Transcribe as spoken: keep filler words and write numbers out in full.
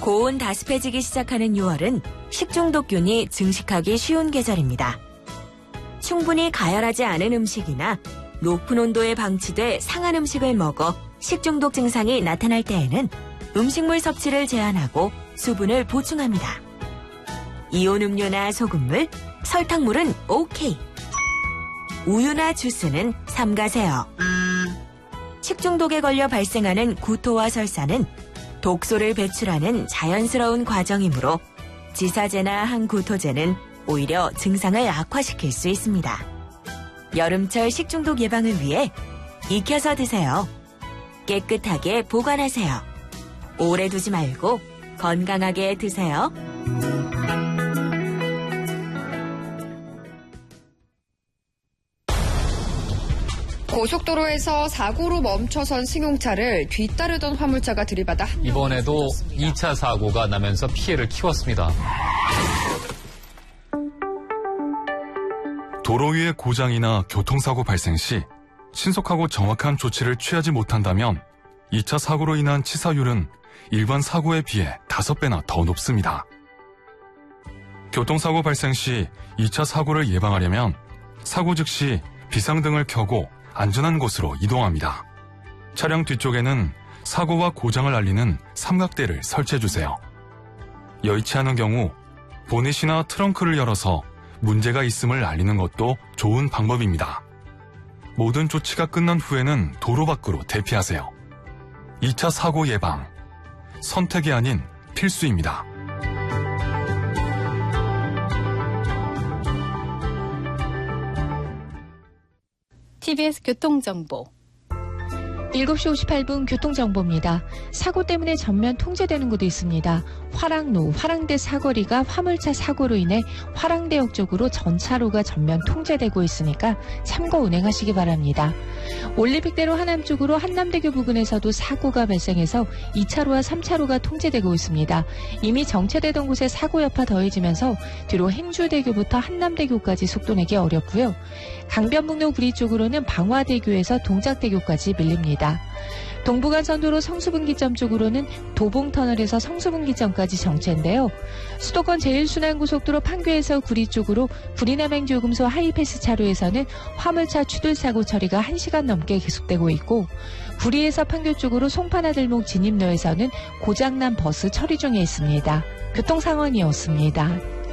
고온 다습해지기 시작하는 유월은 식중독균이 증식하기 쉬운 계절입니다. 충분히 가열하지 않은 음식이나 높은 온도에 방치돼 상한 음식을 먹어 식중독 증상이 나타날 때에는 음식물 섭취를 제한하고 수분을 보충합니다. 이온 음료나 소금물, 설탕물은 오케이. 우유나 주스는 삼가세요. 식중독에 걸려 발생하는 구토와 설사는 독소를 배출하는 자연스러운 과정이므로 지사제나 항구토제는 오히려 증상을 악화시킬 수 있습니다. 여름철 식중독 예방을 위해 익혀서 드세요. 깨끗하게 보관하세요. 오래 두지 말고 건강하게 드세요. 고속도로에서 사고로 멈춰선 승용차를 뒤따르던 화물차가 들이받아 한 이번에도 이 차 사고가 나면서 피해를 키웠습니다. 도로 위에 고장이나 교통사고 발생 시 신속하고 정확한 조치를 취하지 못한다면 이 차 사고로 인한 치사율은 일반 사고에 비해 다섯 배나 더 높습니다. 교통사고 발생 시 이 차 사고를 예방하려면 사고 즉시 비상등을 켜고 안전한 곳으로 이동합니다. 차량 뒤쪽에는 사고와 고장을 알리는 삼각대를 설치해주세요. 여의치 않은 경우 보닛이나 트렁크를 열어서 문제가 있음을 알리는 것도 좋은 방법입니다. 모든 조치가 끝난 후에는 도로 밖으로 대피하세요. 이 차 사고 예방, 선택이 아닌 필수입니다. 티비에스 교통정보. 일곱 시 오십팔 분 교통정보입니다. 사고 때문에 전면 통제되는 곳도 있습니다. 화랑로, 화랑대 사거리가 화물차 사고로 인해 화랑대역 쪽으로 전 차로가 전면 통제되고 있으니까 참고 운행하시기 바랍니다. 올림픽대로 하남 쪽으로 한남대교 부근에서도 사고가 발생해서 이 차로와 삼 차로가 통제되고 있습니다. 이미 정체되던 곳에 사고 여파 더해지면서 뒤로 행주대교부터 한남대교까지 속도 내기 어렵고요. 강변북로 구리 쪽으로는 방화대교에서 동작대교까지 밀립니다. 동부간선도로 성수분기점 쪽으로는 도봉터널에서 성수분기점까지 정체인데요. 수도권 제일순환고속도로 판교에서 구리 쪽으로 구리남행교금소 하이패스 차로에서는 화물차 추돌사고 처리가 한 시간 넘게 계속되고 있고, 구리에서 판교 쪽으로 송파나들목 진입로에서는 고장난 버스 처리 중에 있습니다. 교통상황이었습니다.